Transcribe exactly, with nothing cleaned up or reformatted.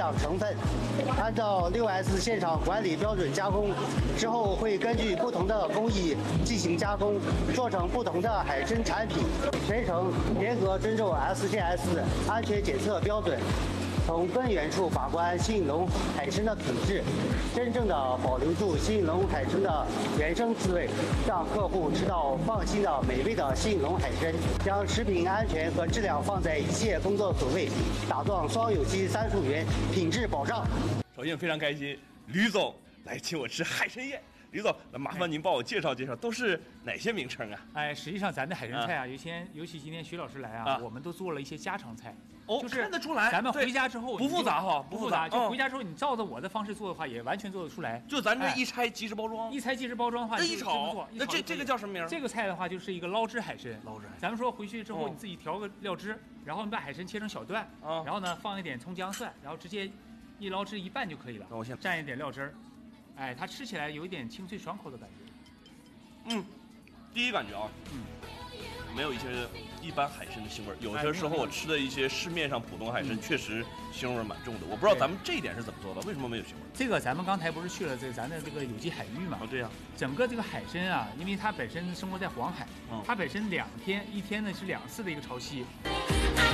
养成分，按照 六 S 现场管理标准加工，之后会根据不同的工艺进行加工，做成不同的海参产品，全程严格遵守 S G S 安全检测标准。从根源处把关新引龙海参的品质，真正的保留住新引龙海参的原生滋味，让客户吃到放心的美味的新引龙海参。将食品安全和质量放在一切工作首位，打造双有机三溯源，品质保障。 首先非常开心，吕总来请我吃海参宴。吕总，那麻烦您帮我介绍介绍，都是哪些名称啊？ 哎，实际上咱的海参菜啊，尤其尤其今天徐老师来啊， 啊我们都做了一些家常菜。 哦， 就是看得出来， 咱们回家之后不复杂哈， 不复杂。就回家之后，你照着我的方式做的话，也完全做得出来。 就咱这一拆即时包装， 一拆即时包装的话， 这一炒，那这这个叫什么名？ 这个菜的话，就是一个捞汁海参。 捞汁海参， 咱们说回去之后，你自己调个料汁，然后你把海参切成小段，然后呢放一点葱姜蒜，然后直接一捞汁一拌就可以了。 那我先蘸一点料汁儿，哎，它吃起来有一点清脆爽口的感觉。 嗯，第一感觉啊，嗯，没有一些一般海参的腥味儿。有些时候我吃的一些市面上普通海参，嗯、确实腥味蛮重的。我不知道咱们这一点是怎么做的，为什么没有腥味？ 这个咱们刚才不是去了这咱的这个有机海域嘛？ 哦，对呀、啊。 整个这个海参啊，因为它本身生活在黄海，嗯、它本身两天一天呢是两次的一个潮汐。